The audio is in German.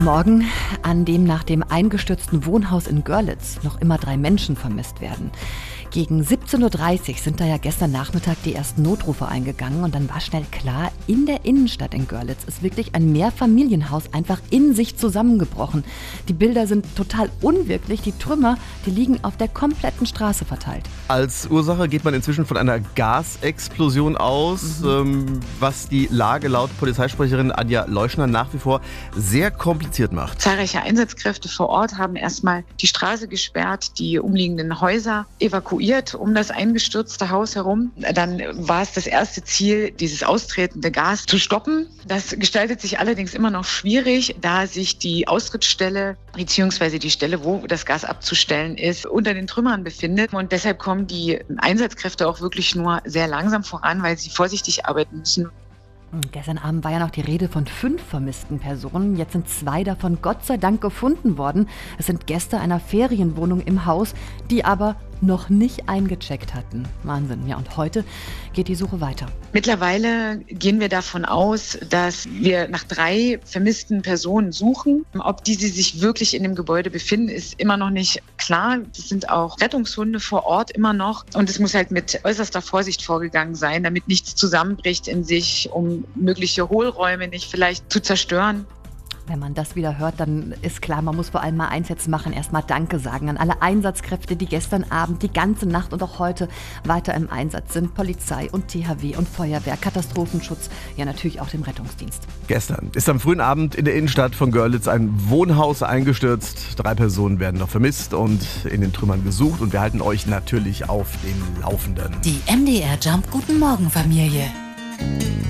Morgen, an dem nach dem eingestürzten Wohnhaus in Görlitz noch immer 3 Menschen vermisst werden. Gegen 17:30 Uhr sind da ja gestern Nachmittag die ersten Notrufe eingegangen und dann war schnell klar, in der Innenstadt in Görlitz ist wirklich ein Mehrfamilienhaus einfach in sich zusammengebrochen. Die Bilder sind total unwirklich, die Trümmer, die liegen auf der kompletten Straße verteilt. Als Ursache geht man inzwischen von einer Gasexplosion aus, was die Lage laut Polizeisprecherin Anja Leuschner nach wie vor sehr kompliziert macht. Zahlreiche Einsatzkräfte vor Ort haben erstmal die Straße gesperrt, die umliegenden Häuser evakuiert um das eingestürzte Haus herum. Dann war es das erste Ziel, dieses austretende Gas zu stoppen. Das gestaltet sich allerdings immer noch schwierig, da sich die Austrittsstelle bzw. die Stelle, wo das Gas abzustellen ist, unter den Trümmern befindet. Und deshalb kommen die Einsatzkräfte auch wirklich nur sehr langsam voran, weil sie vorsichtig arbeiten müssen. Gestern Abend war ja noch die Rede von 5 vermissten Personen. Jetzt sind 2 davon Gott sei Dank gefunden worden. Es sind Gäste einer Ferienwohnung im Haus, die aber noch nicht eingecheckt hatten. Wahnsinn. Ja, und heute geht die Suche weiter. Mittlerweile gehen wir davon aus, dass wir nach 3 vermissten Personen suchen. Ob diese sich wirklich in dem Gebäude befinden, ist immer noch nicht klar. Es sind auch Rettungshunde vor Ort immer noch. Und es muss halt mit äußerster Vorsicht vorgegangen sein, damit nichts zusammenbricht in sich, um mögliche Hohlräume nicht vielleicht zu zerstören. Wenn man das wieder hört, dann ist klar, man muss vor allem mal eins jetzt machen, erstmal Danke sagen an alle Einsatzkräfte, die gestern Abend, die ganze Nacht und auch heute weiter im Einsatz sind. Polizei und THW und Feuerwehr, Katastrophenschutz, ja natürlich auch dem Rettungsdienst. Gestern ist am frühen Abend in der Innenstadt von Görlitz ein Wohnhaus eingestürzt. 3 Personen werden noch vermisst und in den Trümmern gesucht und wir halten euch natürlich auf dem Laufenden. Die MDR Jump Guten Morgen Familie.